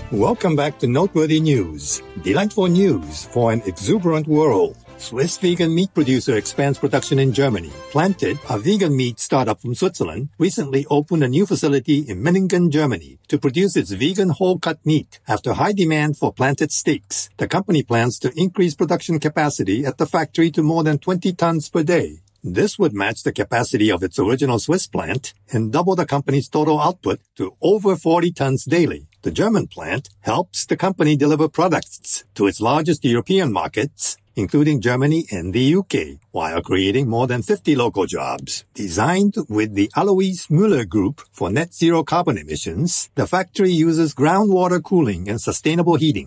Welcome back to Noteworthy News, delightful news for an exuberant world. Swiss vegan meat producer expands production in Germany. Planted, a vegan meat startup from Switzerland, recently opened a new facility in Memmingen, Germany, to produce its vegan whole-cut meat. After high demand for planted steaks, the company plans to increase production capacity at the factory to more than 20 tons per day. This would match the capacity of its original Swiss plant and double the company's total output to over 40 tons daily. The German plant helps the company deliver products to its largest European markets, including Germany and the UK, while creating more than 50 local jobs. Designed with the Alois Müller Group for net zero carbon emissions, the factory uses groundwater cooling and sustainable heating.